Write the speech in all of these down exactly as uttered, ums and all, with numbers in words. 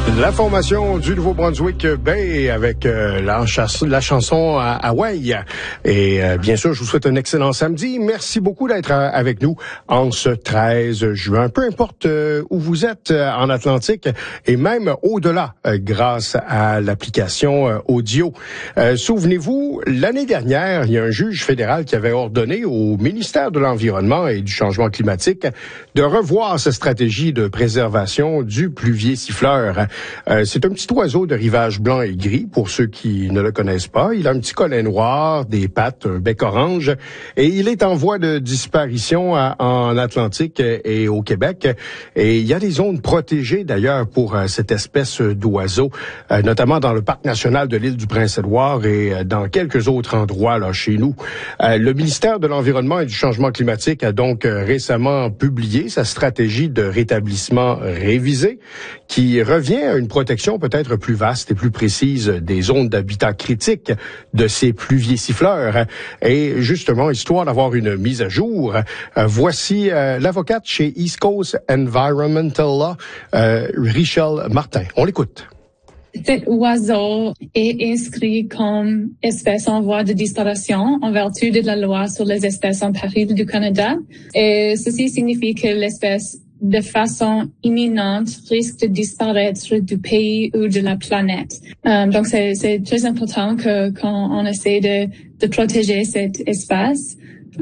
La formation du Nouveau-Brunswick Bay avec euh, la, chas- la chanson à Hawaï. Et euh, bien sûr, je vous souhaite un excellent samedi. Merci beaucoup d'être euh, avec nous en ce treize juin. Peu importe euh, où vous êtes euh, en Atlantique et même au-delà euh, grâce à l'application euh, audio. Euh, souvenez-vous, l'année dernière, il y a un juge fédéral qui avait ordonné au ministère de l'Environnement et du Changement climatique de revoir sa stratégie de préservation du pluvier siffleur. Euh, c'est un petit oiseau de rivage blanc et gris, pour ceux qui ne le connaissent pas. Il a un petit collet noir, des pattes, un bec orange, et il est en voie de disparition à, en Atlantique et au Québec. Et il y a des zones protégées, d'ailleurs, pour euh, cette espèce d'oiseau, euh, notamment dans le Parc national de l'île du Prince-Édouard et euh, dans quelques autres endroits là chez nous. Euh, le ministère de l'Environnement et du Changement climatique a donc euh, récemment publié sa stratégie de rétablissement révisée, qui revient à une protection peut-être plus vaste et plus précise des zones d'habitat critiques de ces pluviers siffleurs. Et justement, histoire d'avoir une mise à jour, euh, voici euh, l'avocate chez East Coast Environmental Law, euh, Richelle Martin. On l'écoute. Cet oiseau est inscrit comme espèce en voie de disparition en vertu de la loi sur les espèces en péril du Canada. Et ceci signifie que l'espèce de façon imminente risque de disparaître du pays ou de la planète. Um, donc c'est, c'est très important que quand on essaie de, de protéger cet espace.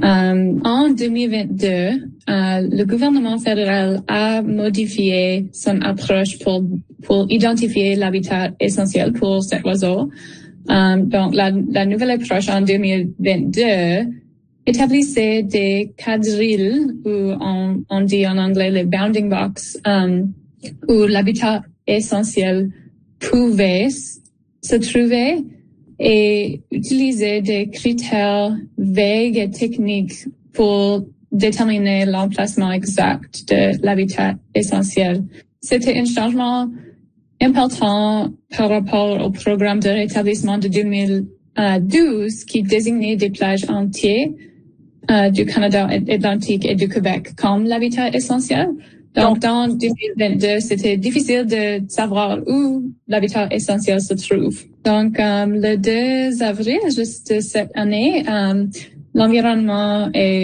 Um, en deux mille vingt-deux, uh, le gouvernement fédéral a modifié son approche pour pour identifier l'habitat essentiel pour cet oiseau. Um, donc la, la nouvelle approche en deux mille vingt-deux établissait des quadrilles, ou on, on dit en anglais les bounding box, um, où l'habitat essentiel pouvait se trouver, et utiliser des critères vagues et techniques pour déterminer l'emplacement exact de l'habitat essentiel. C'était un changement important par rapport au programme de rétablissement de deux mille douze qui désignait des plages entières euh, du Canada Atlantique et du Québec comme l'habitat essentiel. Donc, dans deux mille vingt-deux, c'était difficile de savoir où l'habitat essentiel se trouve. Donc, euh, le deux avril, juste cette année, euh, l'environnement et